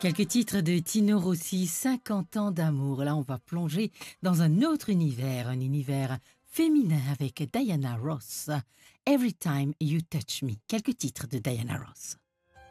Quelques titres de Tino Rossi, 50 ans d'amour. Là, on va plonger dans un autre univers, un univers féminin avec Diana Ross. Every Time You Touch Me. Quelques titres de Diana Ross.